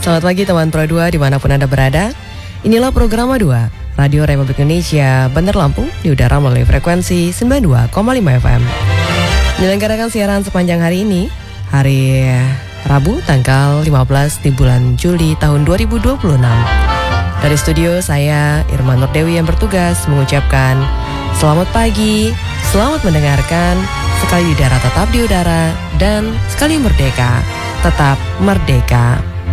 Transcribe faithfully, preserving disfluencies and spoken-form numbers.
Selamat pagi teman Pro dua dimanapun Anda berada. Inilah program A dua, Radio Republik Indonesia, Bandar Lampung, di udara melalui frekuensi sembilan puluh dua koma lima F M. Menyelenggarakan siaran sepanjang hari ini, hari Rabu tanggal lima belas di bulan Juli tahun dua ribu dua puluh enam. Dari studio saya, Irma Nurdewi yang bertugas mengucapkan selamat pagi, selamat mendengarkan, sekali di darat tetap di udara, dan sekali merdeka, tetap merdeka.